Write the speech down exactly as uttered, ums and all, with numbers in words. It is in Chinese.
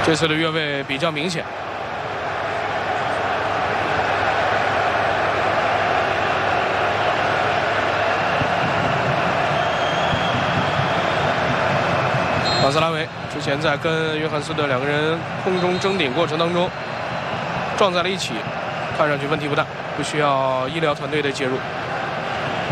这次的越位比较明显。马斯拉维之前在跟约翰斯的两个人空中争顶过程当中撞在了一起，看上去问题不大，不需要医疗团队的介入。